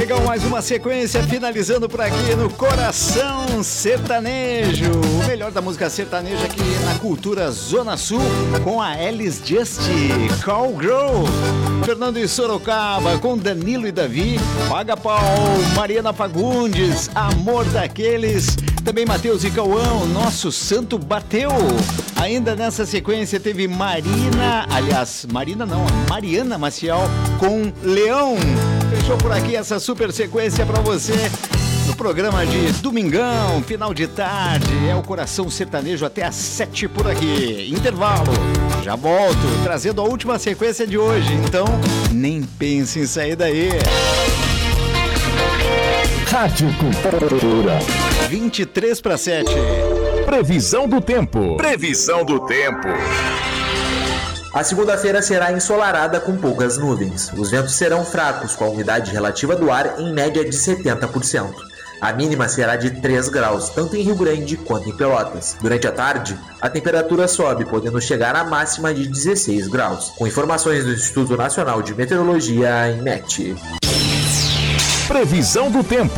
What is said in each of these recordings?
Legal, mais uma sequência finalizando por aqui no Coração Sertanejo. O melhor da música sertaneja aqui na Cultura Zona Sul com a Alice Just, Call Girl. Fernando e Sorocaba com Danilo e Davi, Paga Pau, Mariana Fagundes, Amor Daqueles. Também Matheus e Cauã, Nosso Santo Bateu. Ainda nessa sequência teve Mariana Maciel com Leão. Fechou por aqui essa super sequência pra você no programa de domingão, final de tarde. É o Coração Sertanejo até às 7 por aqui. Intervalo. Já volto trazendo a última sequência de hoje. Então, nem pense em sair daí. Rádio Cultura. 23 para 7. Previsão do tempo. Previsão do tempo. A segunda-feira será ensolarada com poucas nuvens. Os ventos serão fracos, com a umidade relativa do ar em média de 70%. A mínima será de 3 graus, tanto em Rio Grande quanto em Pelotas. Durante a tarde, a temperatura sobe, podendo chegar à máxima de 16 graus. Com informações do Instituto Nacional de Meteorologia, INMET. Previsão do tempo.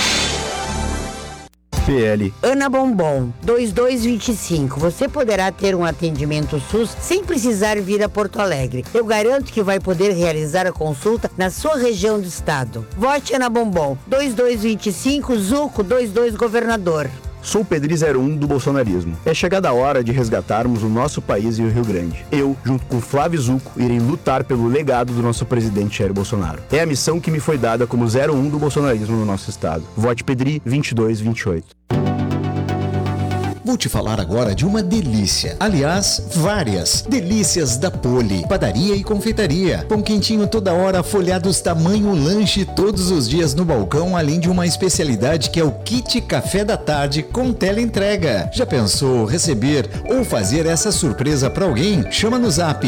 PL Ana Bombom, 2225. Você poderá ter um atendimento SUS sem precisar vir a Porto Alegre. Eu garanto que vai poder realizar a consulta na sua região do estado. Vote Ana Bombom, 2225, Zuco, 22 Governador. Sou Pedri 01 do bolsonarismo. É chegada a hora de resgatarmos o nosso país e o Rio Grande. Eu, junto com Flávio Zucco, irei lutar pelo legado do nosso presidente Jair Bolsonaro. É a missão que me foi dada como 01 do bolsonarismo no nosso estado. Vote Pedri 2228. Vou te falar agora de uma delícia. Aliás, várias. Delícias da Poli. Padaria e confeitaria. Pão quentinho toda hora, folhados tamanho lanche todos os dias no balcão, além de uma especialidade que é o kit café da tarde com teleentrega. Já pensou receber ou fazer essa surpresa para alguém? Chama no zap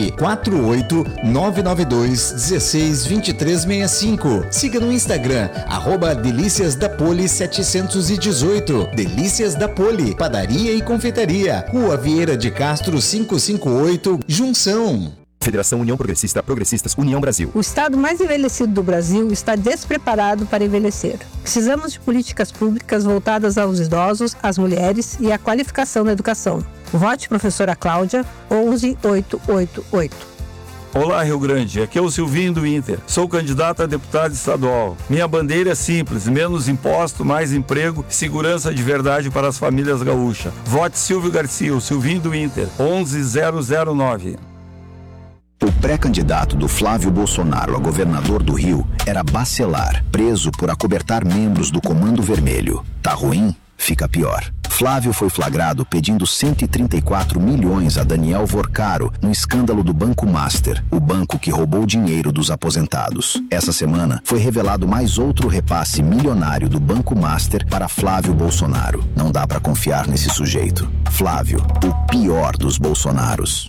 48992162365. Siga no Instagram, @Delícias da Poli 718. Delícias da Poli. Padaria e confeitaria, Rua Vieira de Castro 558, Junção. Federação União Progressista, Progressistas, União Brasil. O estado mais envelhecido do Brasil está despreparado para envelhecer. Precisamos de políticas públicas voltadas aos idosos, às mulheres e à qualificação da educação. Vote professora Cláudia, 11888. Olá, Rio Grande. Aqui é o Silvinho do Inter. Sou candidato a deputado estadual. Minha bandeira é simples: menos imposto, mais emprego e segurança de verdade para as famílias gaúchas. Vote Silvio Garcia, o Silvinho do Inter, 11009. O pré-candidato do Flávio Bolsonaro a governador do Rio era Bacelar, preso por acobertar membros do Comando Vermelho. Tá ruim? Fica pior. Flávio foi flagrado pedindo 134 milhões a Daniel Vorcaro no escândalo do Banco Master, o banco que roubou dinheiro dos aposentados. Essa semana foi revelado mais outro repasse milionário do Banco Master para Flávio Bolsonaro. Não dá pra confiar nesse sujeito. Flávio, o pior dos Bolsonaros.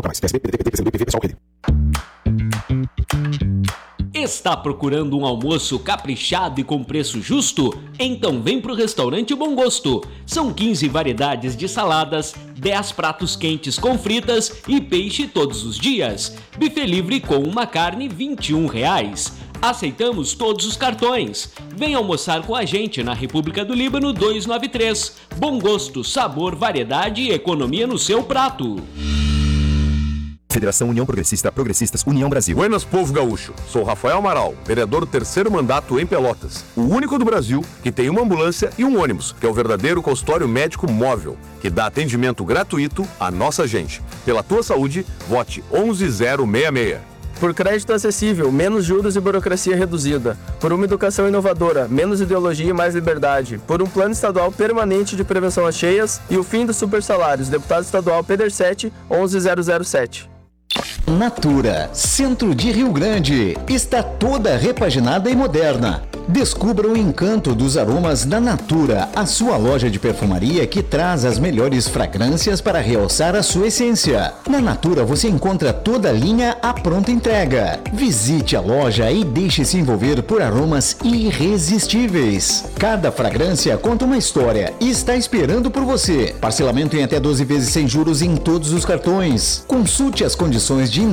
Está procurando um almoço caprichado e com preço justo? Então vem pro restaurante Bom Gosto. São 15 variedades de saladas, 10 pratos quentes com fritas e peixe todos os dias. Buffet livre com uma carne R$ 21. Aceitamos todos os cartões. Vem almoçar com a gente na República do Líbano 293. Bom Gosto, sabor, variedade e economia no seu prato. Federação União Progressista, Progressistas, União Brasil. Buenas, povo gaúcho. Sou Rafael Amaral, vereador do 3º mandato em Pelotas. O único do Brasil que tem uma ambulância e um ônibus, que é o verdadeiro consultório médico móvel, que dá atendimento gratuito à nossa gente. Pela tua saúde, vote 11066. Por crédito acessível, menos juros e burocracia reduzida. Por uma educação inovadora, menos ideologia e mais liberdade. Por um plano estadual permanente de prevenção às cheias e o fim dos supersalários. Deputado estadual Pedersete, 11007. Natura, centro de Rio Grande, está toda repaginada e moderna. Descubra o encanto dos aromas da Natura, a sua loja de perfumaria que traz as melhores fragrâncias para realçar a sua essência. Na Natura você encontra toda a linha à pronta entrega. Visite a loja e deixe-se envolver por aromas irresistíveis. Cada fragrância conta uma história e está esperando por você. Parcelamento em até 12 vezes sem juros em todos os cartões. Consulte as condições de